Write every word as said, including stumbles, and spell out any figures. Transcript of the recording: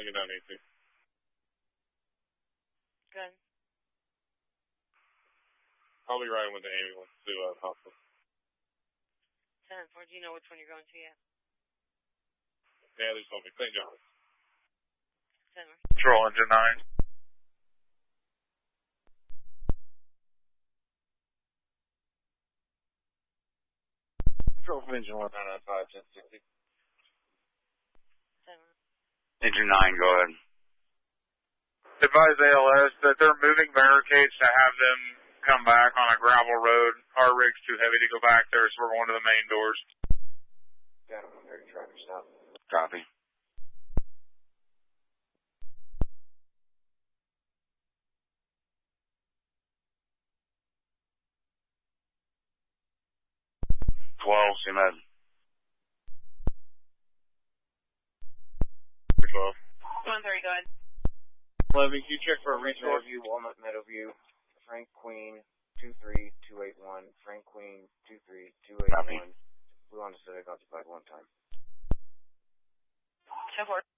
Take it down easy. Good. I'll be riding with the ambulance to uh, the hospital. ten four, do you know which one you're going to yet? Yeah, they told me. Saint John's. ten Control engine nine. Control from engine one nine nine five, ten sixty. ten Engine nine, go ahead. Advise A L S that they're moving barricades to have them come back on a gravel road. Our rig's too heavy to go back there, so we're going to the main doors. Got him, thirty traffic stop. Copy. twelve, C-Med. twelve. one thirty, go ahead. eleven, can you check for a resource? Meadowview, Walnut Meadowview, Frank Queen, two three two eight one, Frank Queen, two three two eight one. We want to say I got the flag one time. ten four.